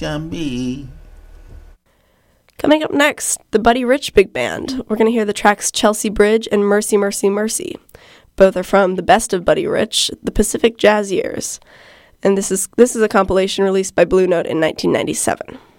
can be. Coming up next, the Buddy Rich Big Band. We're going to hear the tracks Chelsea Bridge and Mercy, Mercy, Mercy. Both are from the best of Buddy Rich, the Pacific Jazz Years. And this is a compilation released by Blue Note in 1997.